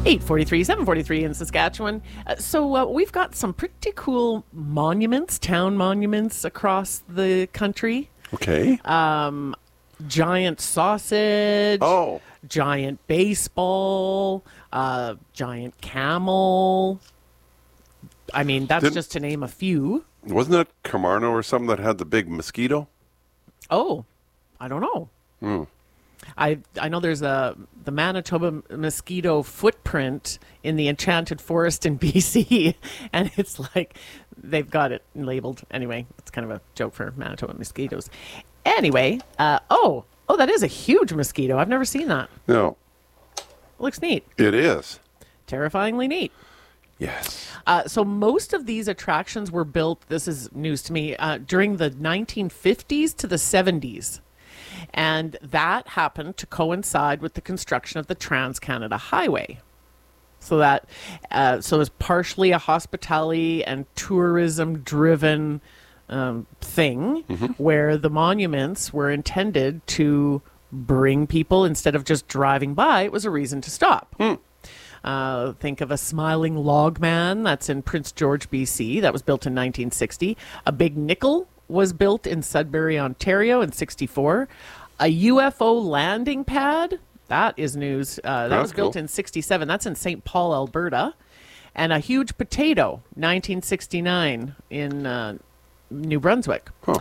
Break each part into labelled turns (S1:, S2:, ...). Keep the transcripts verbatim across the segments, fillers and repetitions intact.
S1: eight forty-three, seven forty-three in Saskatchewan. Uh, so uh, we've got some pretty cool monuments, town monuments across the country.
S2: Okay.
S1: Um, giant sausage.
S2: Oh.
S1: Giant baseball. Uh, giant camel. I mean, that's
S2: Didn't-
S1: just to name a few.
S2: Wasn't that Camarno or something that had the big mosquito?
S1: Oh, I don't know.
S2: Hmm.
S1: I I know there's a the Manitoba mosquito footprint in the Enchanted Forest in B C, and it's like they've got it labeled. Anyway, it's kind of a joke for Manitoba mosquitoes. Anyway, uh, oh, oh, that is a huge mosquito. I've never seen that.
S2: No.
S1: Looks neat.
S2: It is.
S1: Terrifyingly neat.
S2: Yes.
S1: Uh, so most of these attractions were built, this is news to me, uh, during the nineteen fifties to the seventies. And that happened to coincide with the construction of the Trans-Canada Highway. So that uh, so it was partially a hospitality and tourism-driven um, thing
S2: Mm-hmm.
S1: where the monuments were intended to bring people instead of just driving by. It was a reason to stop.
S2: Hmm.
S1: Uh, think of a smiling log man that's in Prince George, B C. That was built in nineteen sixty. A big nickel was built in Sudbury, Ontario in sixty-four. A U F O landing pad, that is news. Uh, that
S2: That's
S1: was built
S2: cool.
S1: in sixty-seven. That's in Saint Paul, Alberta. And a huge potato, nineteen sixty-nine in uh, New Brunswick.
S2: Huh.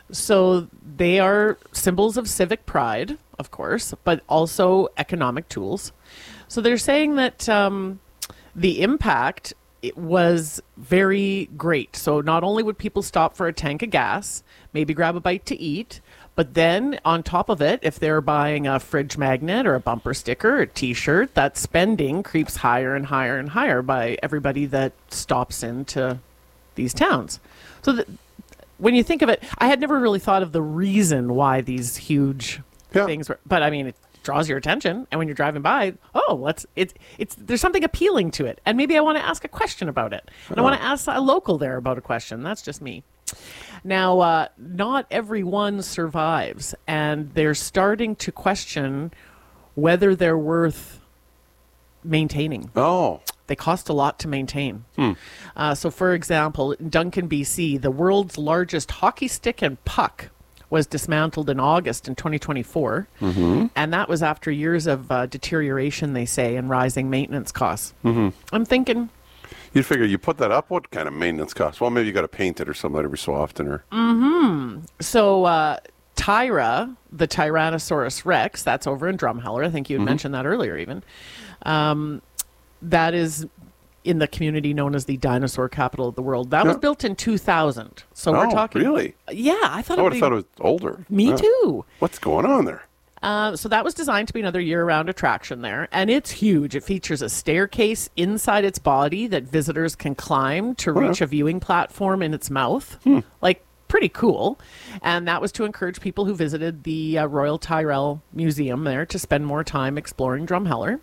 S1: So they are symbols of civic pride, of course, but also economic tools. So they're saying that um, the impact it was very great. So not only would people stop for a tank of gas, maybe grab a bite to eat, but then on top of it, if they're buying a fridge magnet or a bumper sticker or a T-shirt, that spending creeps higher and higher and higher by everybody that stops into these towns. So that when you think of it, I had never really thought of the reason why these huge
S2: Yeah.
S1: things were, but I mean, it draws your attention, and when you're driving by, oh, let's it's it's there's something appealing to it, and maybe I want to ask a question about it, and I want to ask a local there about a question. That's just me. Now, uh, not everyone survives, and they're starting to question whether they're worth maintaining.
S2: Oh.
S1: They cost a lot to maintain.
S2: Hmm.
S1: Uh, so, for example, in Duncan, B C, the world's largest hockey stick and puck was dismantled in August in twenty twenty-four.
S2: Mm-hmm.
S1: And that was after years of uh, deterioration, they say, and rising maintenance costs.
S2: Mm-hmm.
S1: I'm thinking,
S2: You'd figure you put that up, what kind of maintenance costs? Well, maybe you got to paint it or something every so often. Or
S1: mm-hmm. So uh, Tyra, the Tyrannosaurus Rex, that's over in Drumheller. I think you had
S2: Mhm.
S1: mentioned that earlier even. Um, that is in the community known as the dinosaur capital of the world. That was
S2: Yeah.
S1: built in two thousand. So
S2: oh,
S1: we're talking...
S2: really?
S1: Yeah, I thought
S2: I
S1: it
S2: would
S1: would
S2: have
S1: be...
S2: thought it was older.
S1: Me
S2: Yeah.
S1: too.
S2: What's going on there?
S1: Uh, so that was designed to be another year-round attraction there, and it's huge. It features a staircase inside its body that visitors can climb to reach a viewing platform in its mouth.
S2: Hmm.
S1: Like, pretty cool. And that was to encourage people who visited the uh, Royal Tyrrell Museum there to spend more time exploring Drumheller.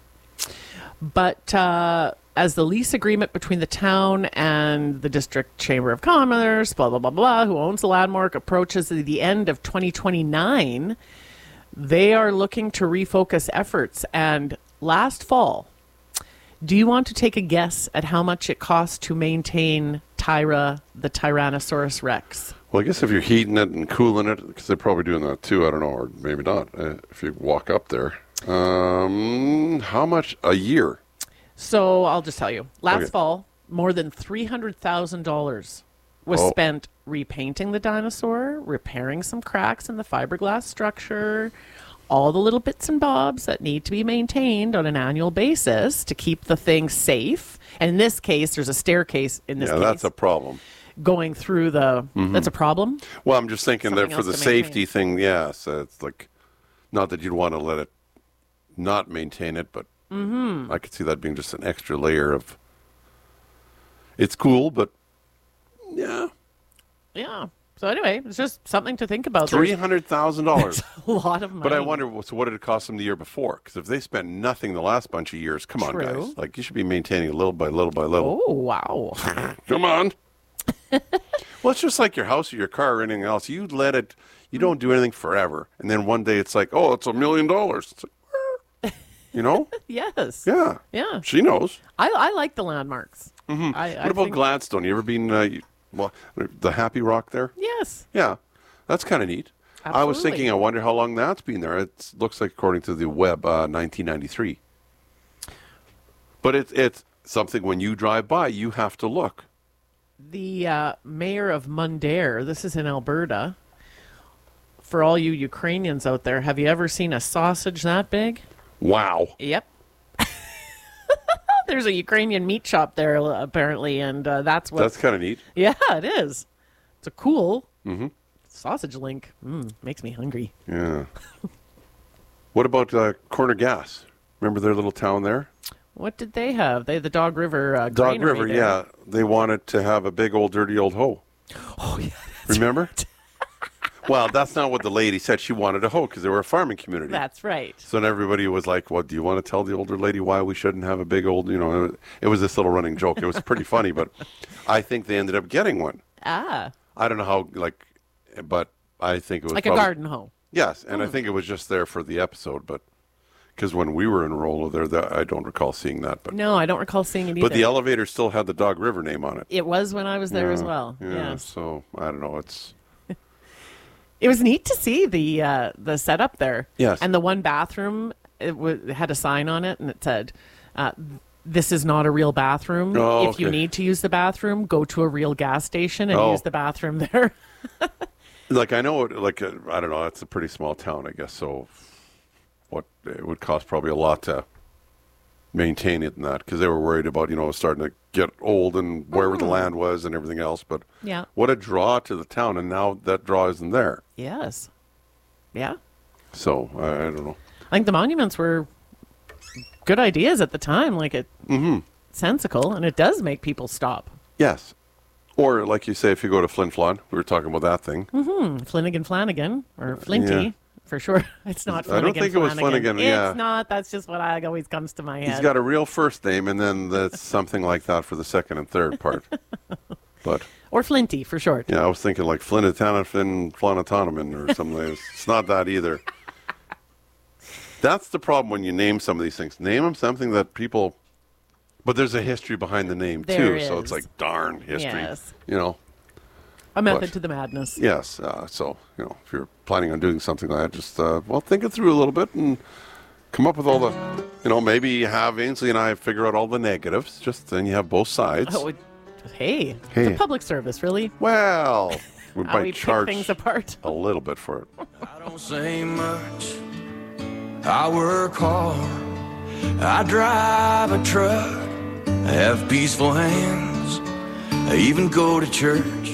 S1: But uh, as the lease agreement between the town and the District Chamber of Commerce, blah, blah, blah, blah, who owns the landmark, approaches the end of twenty twenty-nine, they are looking to refocus efforts. And last fall, do you want to take a guess at how much it costs to maintain Tyra, the Tyrannosaurus Rex?
S2: Well, I guess if you're heating it and cooling it, because they're probably doing that too, I don't know, or maybe not, uh, if you walk up there. Um, how much a year?
S1: So I'll just tell you. Last
S2: Okay.
S1: fall, more than three hundred thousand dollars was
S2: Oh.
S1: spent repainting the dinosaur, repairing some cracks in the fiberglass structure, all the little bits and bobs that need to be maintained on an annual basis to keep the thing safe. And in this case, there's a staircase in this
S2: Yeah,
S1: case
S2: that's a problem.
S1: going through the...
S2: Mhm.
S1: That's a problem?
S2: Well, I'm just thinking
S1: Something
S2: that for
S1: else
S2: the
S1: to maintain.
S2: safety thing, yeah, so it's like, not that you'd want to let it not maintain it, but
S1: Mm-hmm.
S2: I could see that being just an extra layer of, it's cool, but yeah,
S1: Yeah. So anyway, it's just something to think about. There's-
S2: three hundred thousand dollars.
S1: A lot of money.
S2: But I wonder, so what did it cost them the year before? Because if they spent nothing the last bunch of years, come on,
S1: True.
S2: guys. Like, you should be maintaining it little by little by little.
S1: Oh, wow.
S2: Come on. Well, it's just like your house or your car or anything else. You let it, you don't do anything forever. And then one day it's like, oh, it's a million dollars. It's like, You know?
S1: Yes.
S2: Yeah.
S1: Yeah.
S2: She knows.
S1: I, I like the landmarks.
S2: Mm-hmm.
S1: I, I
S2: what about
S1: think-
S2: Gladstone? You ever been, uh, you, well, the Happy Rock there?
S1: Yes.
S2: Yeah. That's kind of neat. I was
S1: Absolutely.
S2: thinking, I wonder how long that's been there. It looks like, according to the web, uh, nineteen ninety-three. But it's it's something when you drive by, you have to look.
S1: The uh, mayor of Mundare, this is in Alberta. For all you Ukrainians out there, have you ever seen a sausage that big?
S2: Wow.
S1: Yep. There's a Ukrainian meat shop there, apparently, and uh, that's what...
S2: That's kind of neat.
S1: Yeah, it is. It's a cool
S2: Mm-hmm.
S1: sausage link. Mm, makes me hungry.
S2: Yeah. What about uh, Corner Gas? Remember their little town there?
S1: What did they have? They had the Dog River uh,
S2: Dog
S1: granary
S2: River,
S1: there.
S2: yeah. They wanted to have a big old dirty old hoe.
S1: Oh, yeah.
S2: Remember? Well, that's not what the lady said. She wanted a hoe because they were a farming community.
S1: That's right.
S2: So then everybody was like, well, do you want to tell the older lady why we shouldn't have a big old, you know, it, it was this little running joke. It was pretty funny, but I think they ended up getting one.
S1: Ah,
S2: I don't know how, like, but I think it was
S1: like
S2: probably,
S1: a garden hoe.
S2: Yes, and I think it was just there for the episode, but because when we were in Rolla there, that, I don't recall seeing that. But
S1: No, I don't recall seeing it either.
S2: but the elevator still had the Dog River name on it.
S1: It was when I was there as
S2: Yeah,
S1: well.
S2: Yeah,
S1: Yes.
S2: so I don't know. It's
S1: It was neat to see the uh, the setup there.
S2: Yes.
S1: And the one bathroom, it, w- it had a sign on it, and it said, uh, "This is not a real bathroom.
S2: Oh,
S1: if you
S2: okay.
S1: need to use the bathroom, go to a real gas station and
S2: Oh.
S1: use the bathroom there."
S2: like I know, it, like uh, I don't know. It's a pretty small town, I guess. So what it would cost probably a lot to maintain it and that because they were worried about you know starting to get old and wherever the land was and everything else. But
S1: Yeah.
S2: what a draw to the town, and now that draw isn't there.
S1: Yes. Yeah.
S2: So I, I don't know.
S1: I think the monuments were good ideas at the time. Like it,
S2: Mm-hmm.
S1: sensical, and it does make people stop.
S2: Yes. Or like you say, if you go to Flin Flon, we were talking about that thing.
S1: Hmm. Flanagan Flanagan or Flinty.
S2: Yeah.
S1: For sure. It's not
S2: I
S1: Flanagan
S2: don't think it was Flanagan,
S1: It's
S2: yeah.
S1: not. That's just what I, always comes to my head.
S2: He's got a real first name, and then that's something like that for the second and third part. But
S1: Or Flinty, for short.
S2: yeah, I was thinking like Flinnatanafin, Flonatonomin or something. Like that. It's not that either. That's the problem when you name some of these things. Name them something that people. But there's a history behind the name
S1: There
S2: too, so
S1: is.
S2: it's like darn history.
S1: Yes.
S2: You know.
S1: A method
S2: But-
S1: to the madness.
S2: Yes. Uh, so you know, if you're planning on doing something like that, just uh, well, think it through a little bit and come up with all the. You know, maybe have Ainsley and I figure out all the negatives. Just then you have both sides.
S1: Oh, it, hey,
S2: Hey.
S1: it's a public service, really.
S2: Well, we
S1: How
S2: might
S1: we pick
S2: charge
S1: things apart.
S2: a little bit for it.
S3: I don't say much. I work hard. I drive a truck. I have peaceful hands. I even go to church.